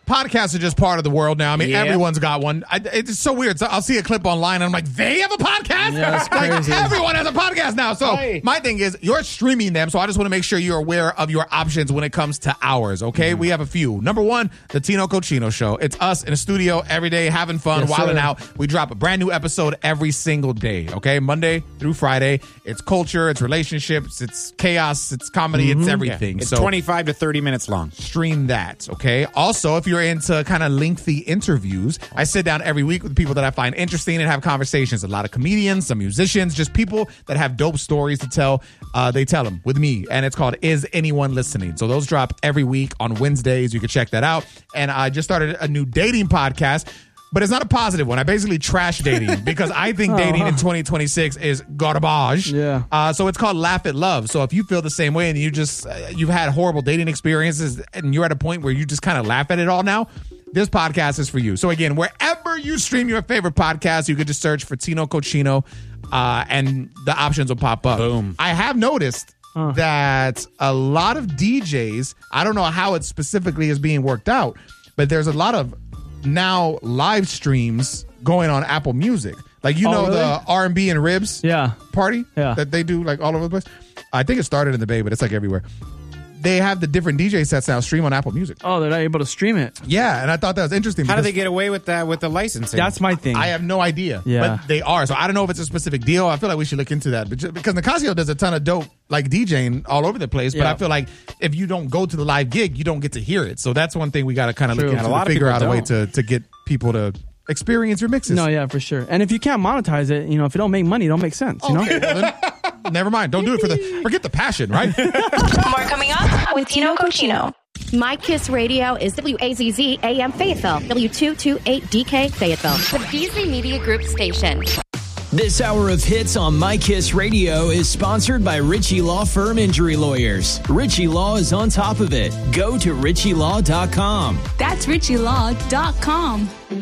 podcasts are just part of the world now. I mean, everyone's got one. It's so weird. So I'll see a clip online, and I'm like, they have a podcast? Yeah, that's crazy. Like, everyone has a podcast now. So my thing is, you're streaming them, so I just want to make sure you're aware of your options when it comes to ours, okay? We have a few. Number one, the Tino Cochino Show. It's us in a studio every day having fun, wilding out. We drop a brand new episode every single day, okay? Monday through Friday. It's culture, it's relationships, it's chaos, it's comedy, it's everything. It's so 25 to 30 minutes long. Stream that, okay? Also, if you're into kind of lengthy interviews, I sit down every week with people that I find interesting and have conversations. A lot of comedians, some musicians, just people that have dope stories to tell. They tell them with me, and it's called Is Anyone Listening? So those drop every week on Wednesdays. You can check that out. And I just started a new dating podcast, but it's not a positive one. I basically trash dating because I think dating in 2026 is garbage. Yeah. So it's called Laugh at Love. So if you feel the same way and you've had horrible dating experiences and you're at a point where you just kind of laugh at it all now, this podcast is for you. So again, wherever you stream your favorite podcast, you could just search for Tino Cochino and the options will pop up. Boom. I have noticed that a lot of DJs, I don't know how it specifically is being worked out, but there's a lot of now live streams going on Apple Music. Like, really? The R&B and Ribs party Yeah. that they do like all over the place. I think it started in the Bay, but it's like everywhere. They have the different DJ sets now stream on Apple Music. Oh, they're not able to stream it. Yeah, and I thought that was interesting. How do they get away with that with the licensing? That's my thing. I have no idea. Yeah. But they are. So I don't know if it's a specific deal. I feel like we should look into that. But because Nicasio does a ton of dope like DJing all over the place. But Yeah. I feel like if you don't go to the live gig, you don't get to hear it. So that's one thing we got to kind of look True. into And a lot to of figure people out a way don't. to get people to experience your mixes. No, yeah, for sure. And if you can't monetize it, if it don't make money, it don't make sense, you know? Okay, well then, never mind. Don't do it forget the passion, right? More coming up with Tino Cochino. My Kiss Radio is WAZZ AM Fayetteville, W228DK Fayetteville. The Beasley Media Group station. This hour of hits on My Kiss Radio is sponsored by Ritchie Law Firm Injury Lawyers. Ritchie Law is on top of it. Go to ritchielaw.com. That's ritchielaw.com.